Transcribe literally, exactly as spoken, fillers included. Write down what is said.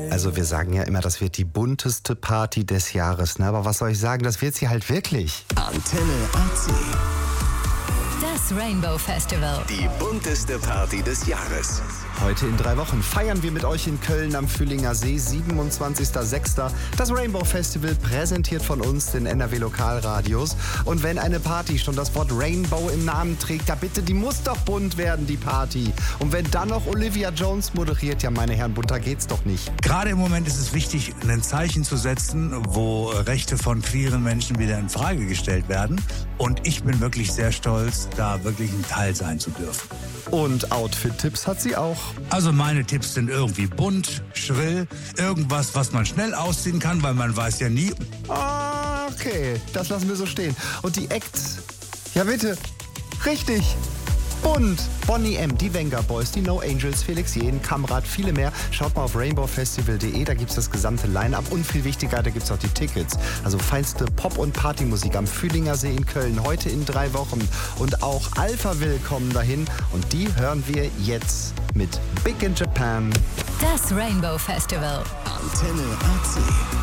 Also wir sagen ja immer, das wird die bunteste Party des Jahres. Ne? Aber was soll ich sagen, das wird sie halt wirklich. Antenne A C. Das Rainbow Festival. Die bunteste Party des Jahres. Heute in drei Wochen feiern wir mit euch in Köln am Fühlinger See, siebenundzwanzigster sechster Das Rainbow Festival, präsentiert von uns, den N R W Lokalradios. Und wenn eine Party schon das Wort Rainbow im Namen trägt, da bitte, die muss doch bunt werden, die Party. Und wenn dann noch Olivia Jones moderiert, ja meine Herren, bunter geht's doch nicht. Gerade im Moment ist es wichtig, ein Zeichen zu setzen, wo Rechte von queeren Menschen wieder in Frage gestellt werden. Und ich bin wirklich sehr stolz, da wirklich ein Teil sein zu dürfen. Und Outfit-Tipps hat sie auch. Also meine Tipps sind irgendwie bunt, schrill, irgendwas, was man schnell ausziehen kann, weil man weiß ja nie. Ah, okay, das lassen wir so stehen. Und die Acts, ja bitte, richtig, bunt. Bonnie M., die Venga Boys, die No Angels, Felix Jähn, Kamrat, viele mehr. Schaut mal auf rainbow festival punkt de, da gibt es das gesamte Line-Up. Und viel wichtiger, da gibt es auch die Tickets. Also feinste Pop- und Partymusik am Fühlinger See in Köln, heute in drei Wochen. Und auch Alphaville kommen dahin. Und die hören wir jetzt mit Big in Japan. Das Rainbow Festival. Antenne A C.